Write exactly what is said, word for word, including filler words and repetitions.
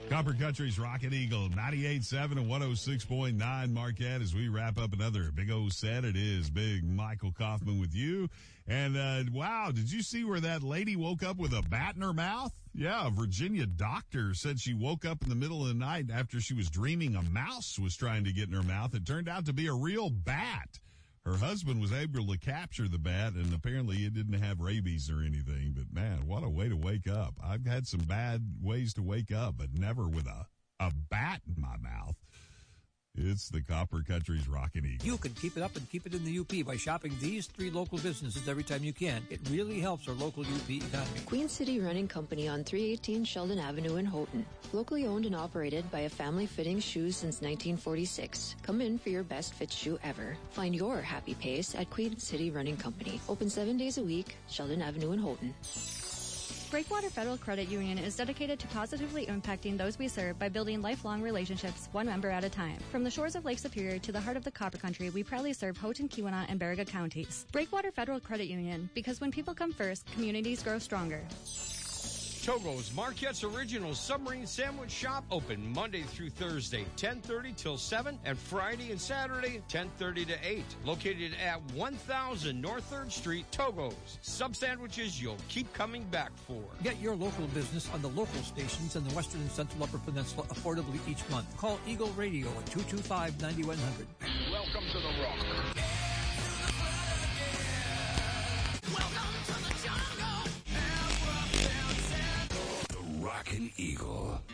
Copper Country's Rocket Eagle, ninety-eight point seven and one oh six point nine Marquette, as we wrap up another big old set. It is Big Michael Kaufman with you. And, uh, wow, did you see where that lady woke up with a bat in her mouth? Yeah, a Virginia doctor said she woke up in the middle of the night after she was dreaming a mouse was trying to get in her mouth. It turned out to be a real bat. Her husband was able to capture the bat, and apparently it didn't have rabies or anything. But, man, what a way to wake up. I've had some bad ways to wake up, but never with a, a bat in my mouth. It's the Copper Country's Rockin' Eagle. You can keep it up and keep it in the U P by shopping these three local businesses every time you can. It really helps our local U P economy. Queen City Running Company on three eighteen Sheldon Avenue in Houghton. Locally owned and operated by a family fitting shoes since nineteen forty-six. Come in for your best fit shoe ever. Find your happy pace at Queen City Running Company. Open seven days a week, Sheldon Avenue in Houghton. Breakwater Federal Credit Union is dedicated to positively impacting those we serve by building lifelong relationships, one member at a time. From the shores of Lake Superior to the heart of the Copper Country, we proudly serve Houghton, Keweenaw, and Baraga counties. Breakwater Federal Credit Union, because when people come first, communities grow stronger. Togo's, Marquette's original submarine sandwich shop, open Monday through Thursday, ten thirty till seven, and Friday and Saturday, ten thirty to eight. Located at one thousand North third Street, Togo's. Sub sandwiches you'll keep coming back for. Get your local business on the local stations in the Western and Central Upper Peninsula affordably each month. Call Eagle Radio at two two five, nine one zero zero. Welcome to the Rock. Welcome to the jungle. Rockin' Eagle.